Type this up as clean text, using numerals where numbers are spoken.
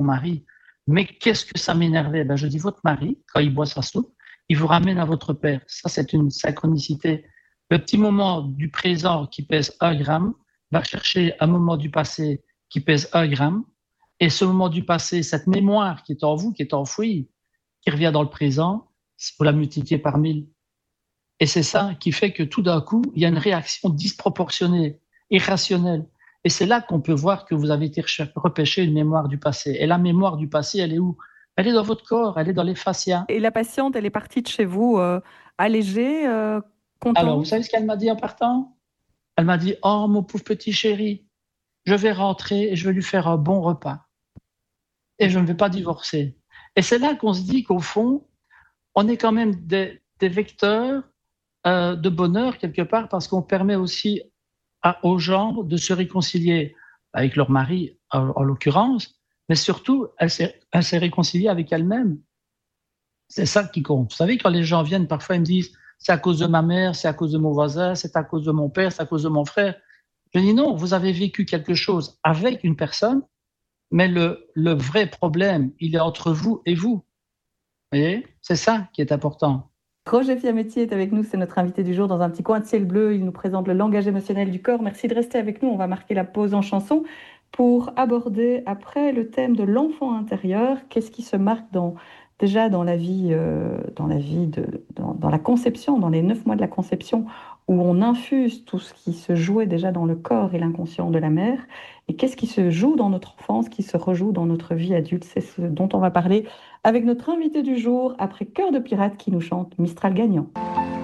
mari. Mais qu'est-ce que ça m'énervait? Ben, je dis, votre mari, quand il boit sa soupe, il vous ramène à votre père. Ça, c'est une synchronicité. Le petit moment du présent qui pèse 1 gramme va chercher un moment du passé qui pèse 1 gramme. Et ce moment du passé, cette mémoire qui est en vous, qui est enfouie, qui revient dans le présent, vous la multiplier par 1000. Et c'est ça qui fait que tout d'un coup, il y a une réaction disproportionnée, irrationnelle. Et c'est là qu'on peut voir que vous avez été repêcher une mémoire du passé. Et la mémoire du passé, elle est où? Elle est dans votre corps, elle est dans les fascias. Et la patiente, elle est partie de chez vous allégée, Alors, vous contente? savez ce qu'elle m'a dit en partant? Elle m'a dit, oh, mon pauvre petit chéri, je vais rentrer et je vais lui faire un bon repas. Et je ne vais pas divorcer. Et c'est là qu'on se dit qu'au fond, on est quand même des vecteurs de bonheur quelque part parce qu'on permet aussi aux gens de se réconcilier avec leur mari, en l'occurrence, mais surtout, elle s'est réconciliée avec elle-même. C'est ça qui compte. Vous savez, quand les gens viennent, parfois, ils me disent, c'est à cause de ma mère, c'est à cause de mon voisin, c'est à cause de mon père, c'est à cause de mon frère. Je dis non, vous avez vécu quelque chose avec une personne, mais le vrai problème, il est entre vous et vous. Vous voyez? C'est ça qui est important. Roger Fiametti est avec nous, c'est notre invité du jour dans un petit coin de ciel bleu. Il nous présente le langage émotionnel du corps. Merci de rester avec nous. On va marquer la pause en chanson pour aborder après le thème de l'enfant intérieur. Qu'est-ce qui se marque déjà dans la vie, dans la conception, dans les 9 mois de la conception, où on infuse tout ce qui se jouait déjà dans le corps et l'inconscient de la mère. Et qu'est-ce qui se joue dans notre enfance, qui se rejoue dans notre vie adulte? C'est ce dont on va parler avec notre invité du jour, après Cœur de pirate qui nous chante Mistral gagnant.